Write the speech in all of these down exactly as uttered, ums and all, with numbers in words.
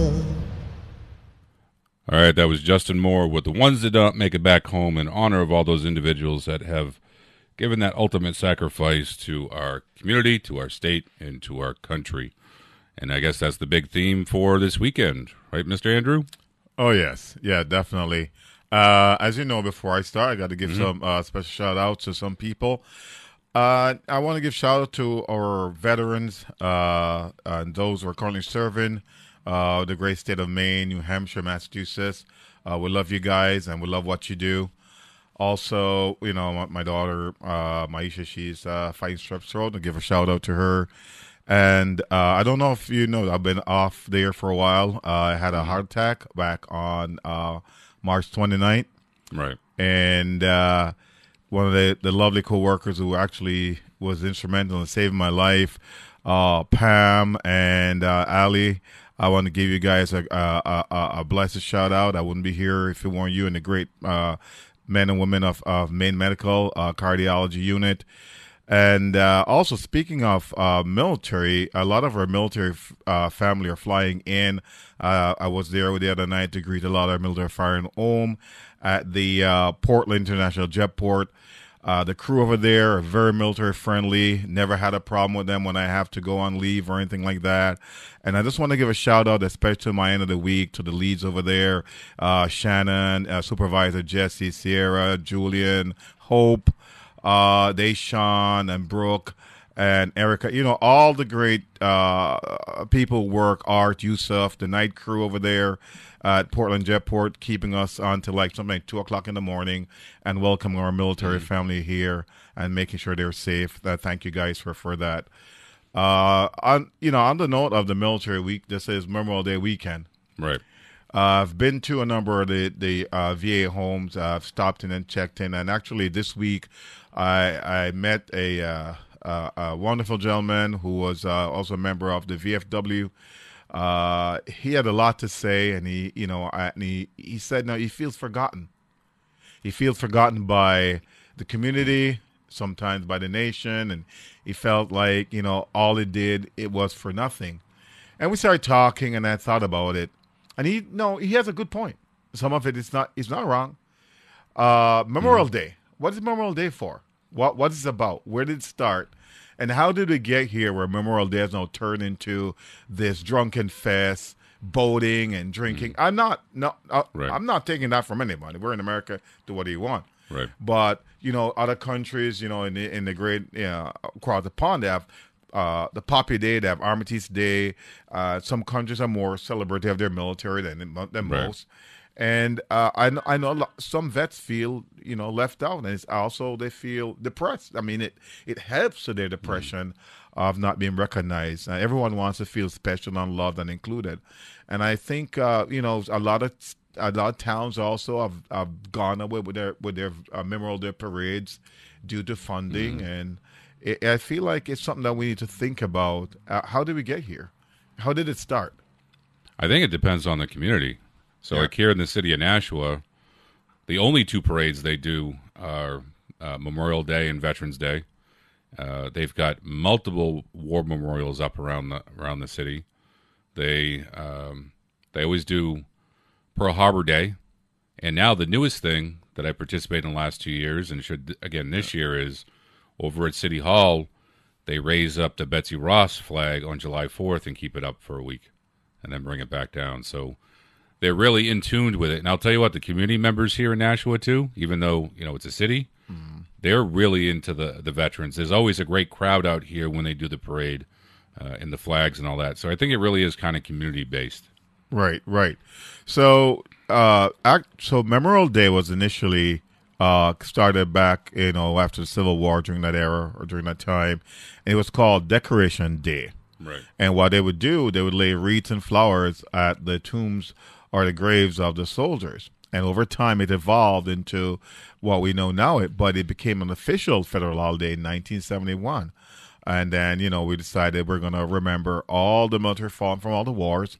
All right, that was Justin Moore with The Ones That Don't Make It Back Home in honor of all those individuals that have given that ultimate sacrifice to our community, to our state, and to our country. And I guess that's the big theme for this weekend, right, Mister Andrew? Oh, yes. Yeah, definitely. Uh, as you know, before I start, I got to give Mm-hmm. some uh, special shout-outs to some people. Uh, I want to give shout-out to our veterans uh, and those who are currently serving uh, the great state of Maine, New Hampshire, Massachusetts. Uh, we love you guys, and we love what you do. Also, you know, my, my daughter, uh, Maisha, she's uh, fighting strep throat. I'll give a shout-out to her. And uh, I don't know if you know, I've been off there for a while. Uh, I had a heart attack back on uh, March twenty-ninth. Right. And uh, one of the, the lovely co-workers who actually was instrumental in saving my life, uh, Pam and uh, Ali, I want to give you guys a, a, a, a blessed shout out. I wouldn't be here if it weren't you and the great uh, men and women of, of Maine Medical uh, Cardiology Unit. And uh, also, speaking of uh, military, a lot of our military uh, family are flying in. Uh, I was there the other night to greet a lot of our military firing home at the uh, Portland International Jetport. Uh, the crew over there are very military friendly. Never had a problem with them when I have to go on leave or anything like that. And I just want to give a shout out, especially to my end of the week, to the leads over there, uh, Shannon, uh, Supervisor Jesse, Sierra, Julian, Hope, uh, Deshawn, and Brooke, and Erica. You know, all the great uh, people who work, Art, Yusuf, the night crew over there at Portland Jetport, keeping us on to like something like two o'clock in the morning, and welcoming our military mm-hmm. family here and making sure they're safe. Uh, thank you guys for for that. Uh, on you know, on the note of the military week, this is Memorial Day weekend. Right. Uh, I've been to a number of the the uh, V A homes. Uh, I've stopped in and checked in, and actually this week, I I met a uh, uh, a wonderful gentleman who was uh, also a member of the V F W. Uh, he had a lot to say, and he, you know, I, and he, he said, no, he feels forgotten. He feels forgotten by the community, sometimes by the nation, and he felt like, you know, all it did, it was for nothing. And we started talking, and I thought about it, and he, no, he has a good point. Some of it is not, it's not wrong. Uh, Memorial mm-hmm. Day. What is Memorial Day for? What, what is it about? Where did it start? And how did we get here where Memorial Day has now turned into this drunken fest, boating and drinking? Mm. I'm not, no, uh, right. I'm not taking that from anybody. We're in America, do what you want. Right. But, you know, other countries, you know, in the, in the great, you know, across the pond, they have uh, the Poppy Day, they have Armistice Day. Uh, some countries are more celebrative, they have their military than, than right. most. And uh, I, I know some vets feel, you know, left out, and it's also they feel depressed. I mean, it, it helps to their depression mm-hmm. of not being recognized. Uh, everyone wants to feel special and loved and included. And I think, uh, you know, a lot of a lot of towns also have, have gone away with their with their uh, Memorial Day parades due to funding. Mm-hmm. And it, I feel like it's something that we need to think about. Uh, how did we get here? How did it start? I think it depends on the community. So, yeah. like here in the city of Nashua, the only two parades they do are uh, Memorial Day and Veterans Day. Uh, they've got multiple war memorials up around the around the city. They um, they always do Pearl Harbor Day, and now the newest thing that I participated in the last two years, and should again this year, is over at City Hall. They raise up the Betsy Ross flag on July fourth and keep it up for a week, and then bring it back down. So. They're really in tune with it. And I'll tell you what, the community members here in Nashua, too, even though, you know, it's a city, mm. they're really into the, the veterans. There's always a great crowd out here when they do the parade uh, and the flags and all that. So I think it really is kind of community-based. Right, right. So, uh, act, so Memorial Day was initially uh, started back, you know, after the Civil War during that era or during that time. And it was called Decoration Day. Right. And what they would do, they would lay wreaths and flowers at the tombs or the graves of the soldiers. And over time, it evolved into what we know now, it, but it became an official federal holiday in nineteen seventy-one. And then, you know, we decided we're going to remember all the military fallen from all the wars.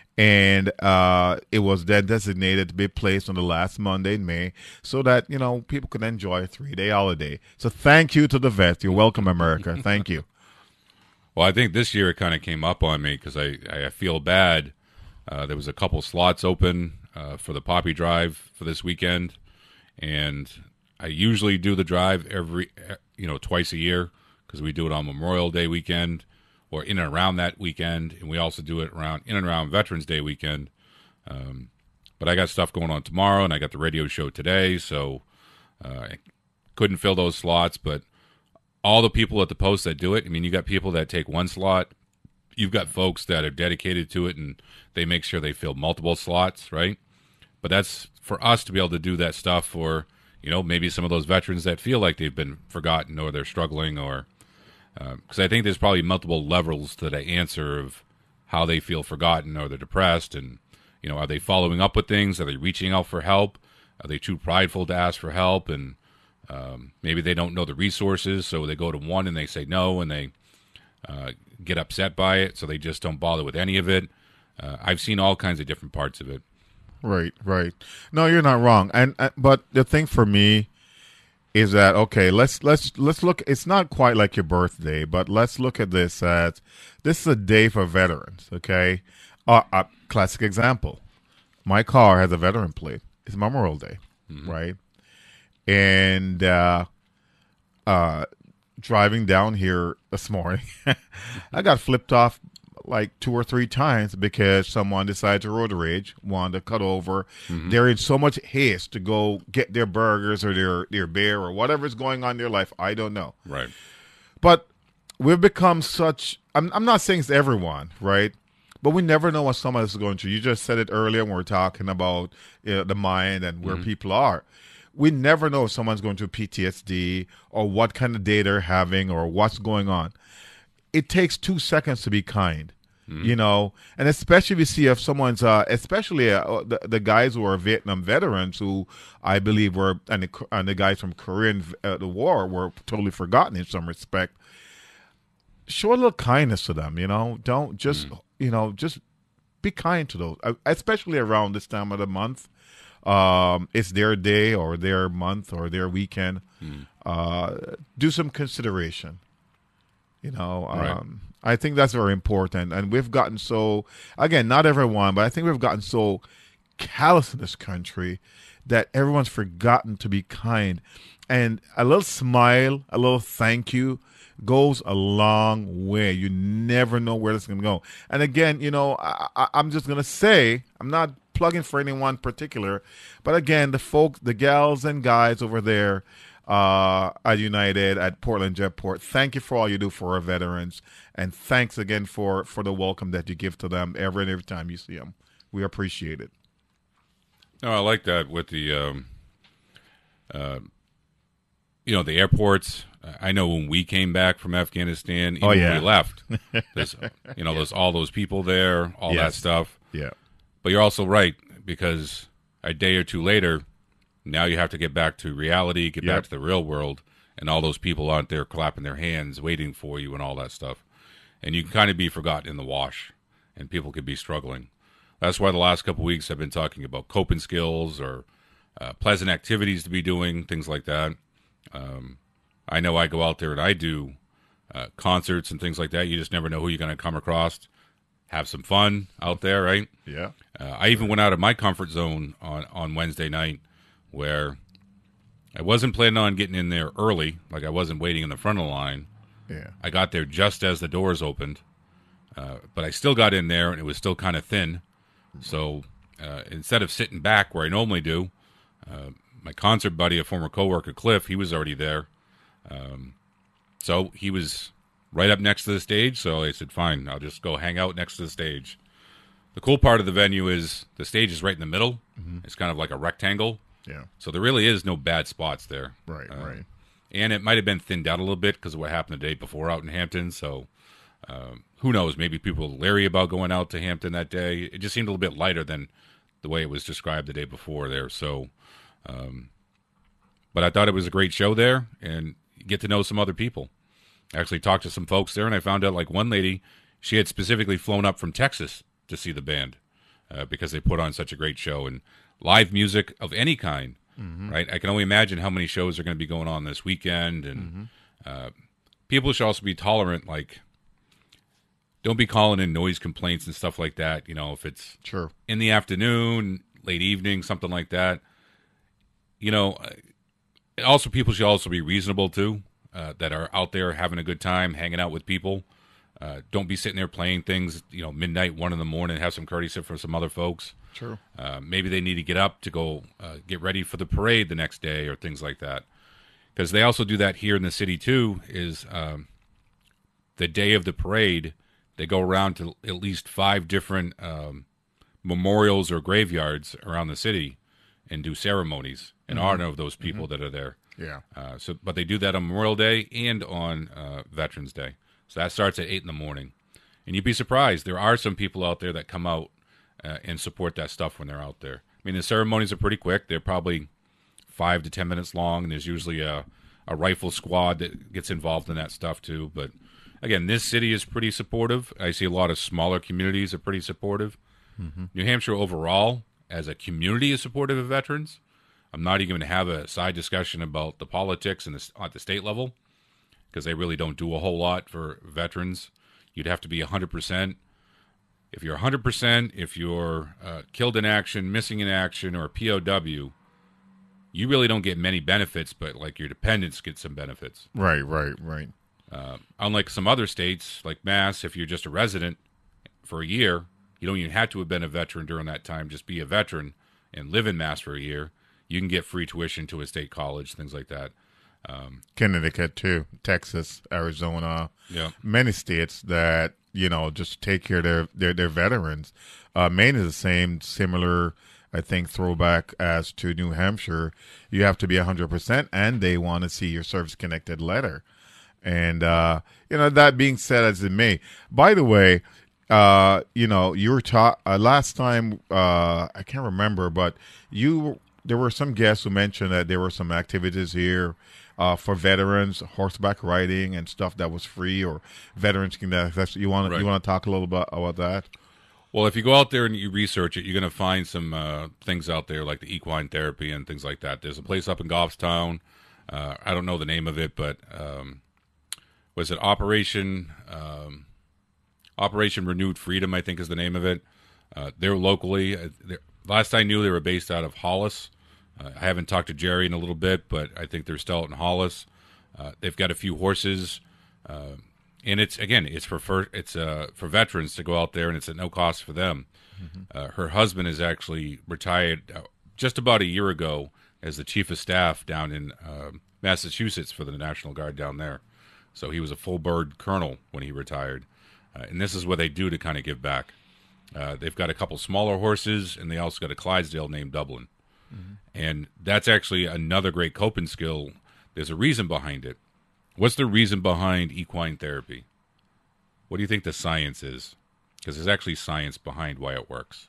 And uh, it was then designated to be placed on the last Monday in May so that, you know, people could enjoy a three-day holiday. So thank you to the vets. You're welcome, America. Thank you. Well, I think this year it kind of came up on me because I, I feel bad Uh, there was a couple slots open uh, for the Poppy Drive for this weekend, and I usually do the drive every, you know, twice a year because we do it on Memorial Day weekend or in and around that weekend, and we also do it around in and around Veterans Day weekend. Um, but I got stuff going on tomorrow, and I got the radio show today, so uh, I couldn't fill those slots. But all the people at the post that do it, I mean, you got people that take one slot. You've got folks that are dedicated to it, and they make sure they fill multiple slots, right? But that's for us to be able to do that stuff for, you know, maybe some of those veterans that feel like they've been forgotten or they're struggling, or because uh, I think there's probably multiple levels to the answer of how they feel forgotten or they're depressed. And, you know, are they following up with things? Are they reaching out for help? Are they too prideful to ask for help? And um, maybe they don't know the resources, so they go to one and they say no, and they uh, get upset by it, so they just don't bother with any of it. Uh, I've seen all kinds of different parts of it. Right, right. No, you're not wrong. And uh, but the thing for me is that okay, let's let's let's look. It's not quite like your birthday, but let's look at this as this is a day for veterans. Okay, uh, a classic example. My car has a veteran plate. It's Memorial Day, mm-hmm. right? And uh, uh, driving down here this morning, I got flipped off like two or three times because someone decided to road rage, wanted to cut over. Mm-hmm. They're in so much haste to go get their burgers or their, their beer or whatever's going on in their life. I don't know. Right. But we've become such, I'm, I'm not saying it's everyone, right? But we never know what someone is going through. You just said it earlier when we were talking about you know, the mind and where mm-hmm. people are. We never know if someone's going through P T S D or what kind of day they're having or what's going on. It takes two seconds to be kind, mm-hmm. you know, and especially if you see if someone's, uh, especially uh, the, the guys who are Vietnam veterans who I believe were, and the, and the guys from Korean, uh, the war were totally forgotten in some respect. Show a little kindness to them, you know, don't just, mm-hmm. you know, just be kind to those, especially around this time of the month. Um, it's their day or their month or their weekend. Mm. Uh, do some consideration. You know, um, right. I think that's very important. And we've gotten so, again, not everyone, but I think we've gotten so callous in this country that everyone's forgotten to be kind. And a little smile, a little thank you goes a long way. You never know where it's going to go. And again, you know, I, I, I'm just going to say, I'm not plugging for anyone particular, but again, the folks, the gals and guys over there, Uh, at United, at Portland Jetport, thank you for all you do for our veterans, and thanks again for, for the welcome that you give to them every and every time you see them. We appreciate it. No, I like that with the, um, uh, you know, the airports. I know when we came back from Afghanistan, even oh, yeah. when we left, there's, you know, yeah. there's all those people there, all yes. that stuff. Yeah. But you're also right, because a day or two later, now you have to get back to reality, get yep. back to the real world, and all those people aren't there clapping their hands, waiting for you and all that stuff. And you can kind of be forgotten in the wash, and people could be struggling. That's why the last couple of weeks I've been talking about coping skills or uh, pleasant activities to be doing, things like that. Um, I know I go out there and I do uh, concerts and things like that. You just never know who you're going to come across. Have some fun out there, right? Yeah. Uh, I even went out of my comfort zone on, on Wednesday night, where I wasn't planning on getting in there early, like I wasn't waiting in the front of the line. Yeah, I got there just as the doors opened, uh, but I still got in there, and it was still kind of thin. So uh, instead of sitting back where I normally do, uh, my concert buddy, a former coworker, Cliff, he was already there. Um, so he was right up next to the stage, so I said, fine, I'll just go hang out next to the stage. The cool part of the venue is the stage is right in the middle. Mm-hmm. It's kind of like a rectangle. Yeah. So there really is no bad spots there. Right, uh, right. And it might have been thinned out a little bit because of what happened the day before out in Hampton. So um, who knows? Maybe people were leery about going out to Hampton that day. It just seemed a little bit lighter than the way it was described the day before there. So, um, but I thought it was a great show there, and get to know some other people. I actually talked to some folks there, and I found out like one lady, she had specifically flown up from Texas to see the band uh, because they put on such a great show. And live music of any kind, mm-hmm. right? I can only imagine how many shows are going to be going on this weekend. And mm-hmm. uh, people should also be tolerant. Like, don't be calling in noise complaints and stuff like that. You know, if it's Sure. in the afternoon, late evening, something like that. You know, also people should also be reasonable too, uh, that are out there having a good time, hanging out with people. Uh, don't be sitting there playing things, you know, midnight, one in the morning. Have some courtesy for some other folks. True. Uh, maybe they need to get up to go uh, get ready for the parade the next day or things like that. Because they also do that here in the city too. Is um, the day of the parade, they go around to at least five different um, memorials or graveyards around the city and do ceremonies in mm-hmm. honor of those people mm-hmm. that are there. Yeah. Uh, so, but they do that on Memorial Day and on uh, Veterans Day. So that starts at eight in the morning, and you'd be surprised. There are some people out there that come out uh, and support that stuff when they're out there. I mean, the ceremonies are pretty quick. They're probably five to ten minutes long, and there's usually a, a rifle squad that gets involved in that stuff too. But again, this city is pretty supportive. I see a lot of smaller communities are pretty supportive. Mm-hmm. New Hampshire overall, as a community, is supportive of veterans. I'm not even going to have a side discussion about the politics and the, at the state level, because they really don't do a whole lot for veterans. You'd have to be one hundred percent. If you're one hundred percent, if you're uh, killed in action, missing in action, or a P O W, you really don't get many benefits, but like your dependents get some benefits. Right, right, right. Uh, unlike some other states, like Mass, if you're just a resident for a year, you don't even have to have been a veteran during that time. Just be a veteran and live in Mass for a year. You can get free tuition to a state college, things like that. Um, Connecticut too, Texas, Arizona, yeah, many states that you know just take care of their their, their veterans. Uh, Maine is the same, similar, I think, throwback as to New Hampshire. You have to be a hundred percent, and they want to see your service connected letter. And uh, you know, that being said, as it may, by the way, uh, you know, you were taught uh, last time. Uh, I can't remember, but you there were some guests who mentioned that there were some activities here. Uh, for veterans, horseback riding and stuff that was free, or veterans can. That's you want. Right. You want to talk a little bit about that? Well, if you go out there and you research it, you're going to find some uh, things out there like the equine therapy and things like that. There's a place up in Goffstown. Uh, I don't know the name of it, but um, was it Operation um, Operation Renewed Freedom? I think is the name of it. Uh, they're locally. Uh, they're, last I knew, they were based out of Hollis. Uh, I haven't talked to Jerry in a little bit, but I think they're still out in Hollis. Uh, they've got a few horses, uh, and it's again, it's for, for it's uh, for veterans to go out there, and it's at no cost for them. Mm-hmm. Uh, her husband is actually retired uh, just about a year ago as the chief of staff down in uh, Massachusetts for the National Guard down there. So he was a full bird colonel when he retired, uh, and this is what they do to kind of give back. Uh, they've got a couple smaller horses, and they also got a Clydesdale named Dublin. Mm-hmm. And that's actually another great coping skill. There's a reason behind it. What's the reason behind equine therapy? What do you think the science is? Because there's actually science behind why it works.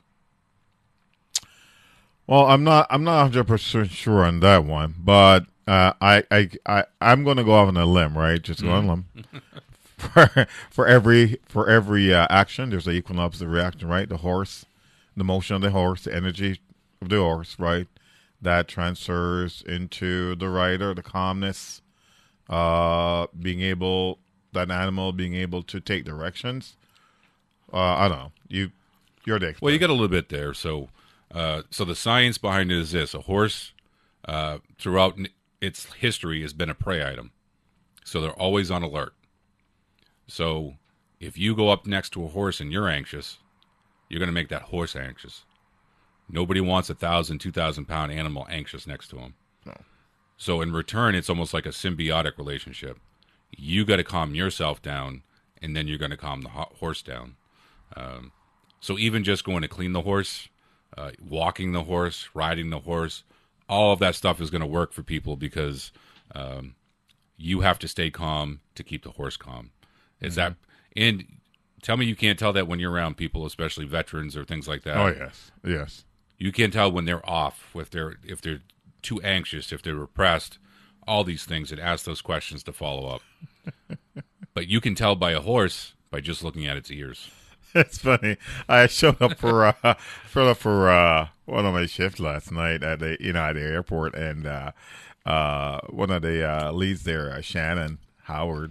Well, I'm not. I'm not one hundred percent sure on that one, but uh, I, I, I, I'm going to go off on a limb, right? Just go on a limb. for, for every for every uh, action, there's an equal and opposite reaction, right? The horse, the motion of the horse, the energy of the horse, right? That transfers into the rider, the calmness, uh, being able, that animal being able to take directions. Uh, I don't know. You, you're the expert. Well, you got a little bit there. So, uh, so the science behind it is this: a horse, uh, throughout its history, has been a prey item, so they're always on alert. So, if you go up next to a horse and you're anxious, you're going to make that horse anxious. Nobody wants a thousand, two thousand pound animal anxious next to him. No. So in return, it's almost like a symbiotic relationship. You got to calm yourself down, and then you're going to calm the ho- horse down. Um, so even just going to clean the horse, uh, walking the horse, riding the horse, all of that stuff is going to work for people because um, you have to stay calm to keep the horse calm. Is mm-hmm. that and tell me you can't tell that when you're around people, especially veterans or things like that. Oh yes, yes. You can tell when they're off, if they're if they're too anxious, if they're repressed, all these things, and ask those questions to follow up. But you can tell by a horse by just looking at its ears. It's funny. I showed up for uh, showed up for uh, one of my shifts last night at the you know at the airport, and uh, uh, one of the uh, leads there, uh, Shannon Howard,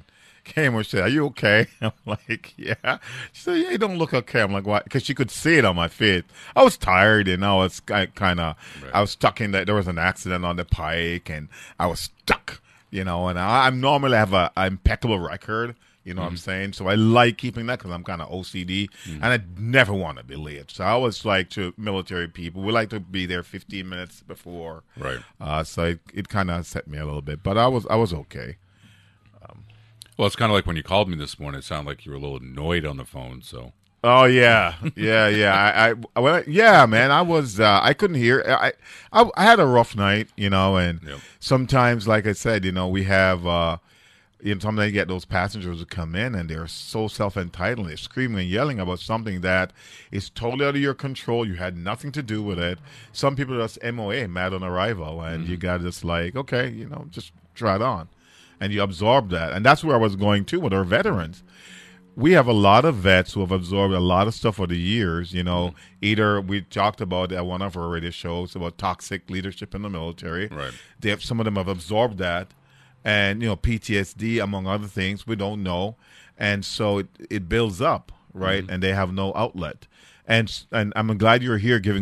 came and said, "Are you okay?" I'm like, "Yeah." She said, "Yeah, you don't look okay." I'm like, "Why?" Because she could see it on my face. I was tired, and I was kind of, Right. I was stuck in that. There was an accident on the pike, and I was stuck. You know, and I, I'm normally have a, a impeccable record. You know Mm-hmm. what I'm saying? So I like keeping that because I'm kind of O C D, Mm-hmm. and I never want to be late. So I always like to military people. We like to be there fifteen minutes before. Right. Uh, so it, it kind of set me a little bit, but I was I was okay. Well, it's kind of like when you called me this morning. It sounded like you were a little annoyed on the phone. So Oh yeah, yeah, yeah. I, I, when I yeah, man. I was uh, I couldn't hear. I, I I had a rough night, you know, and Yep. sometimes, like I said, you know, we have. Uh, You know, sometimes you get those passengers who come in and they're so self-entitled. They're screaming and yelling about something that is totally out of your control. You had nothing to do with it. Some people are just M O A, mad on arrival, and you got to just like, okay, you know, just try it on. And you absorb that. And that's where I was going to with our veterans. We have a lot of vets who have absorbed a lot of stuff over the years. You know, either we talked about at one of our radio shows about toxic leadership in the military. Right. They have, some of them have absorbed that. And, you know, P T S D, among other things, we don't know. And so it, it builds up, right? And they have no outlet. And and I'm glad you're here giving